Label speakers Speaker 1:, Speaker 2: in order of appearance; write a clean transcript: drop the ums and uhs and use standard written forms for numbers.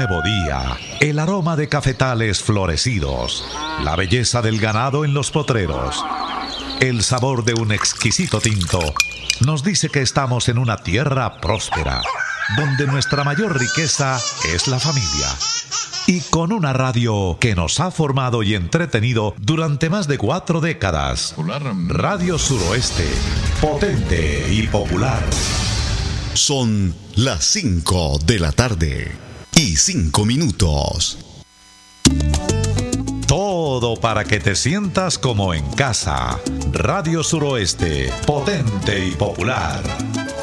Speaker 1: nuevo día, el aroma de cafetales florecidos, la belleza del ganado en los potreros, el sabor de un exquisito tinto, nos dice que estamos en una tierra próspera, donde nuestra mayor riqueza es la familia. Y con una radio que nos ha formado y entretenido durante más de 4 décadas. Radio Suroeste, potente y popular.
Speaker 2: Son las 5 de la tarde y 5 minutos.
Speaker 1: Todo para que te sientas como en casa. Radio Suroeste, potente y popular.